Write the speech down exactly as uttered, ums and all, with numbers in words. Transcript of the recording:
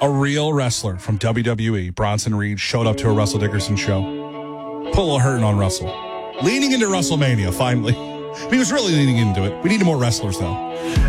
A real wrestler from W W E, Bronson Reed, showed up to a Russell Dickerson show. Put a little hurting on Russell. Leaning into WrestleMania, finally. He was really leaning into it. We needed more wrestlers, though.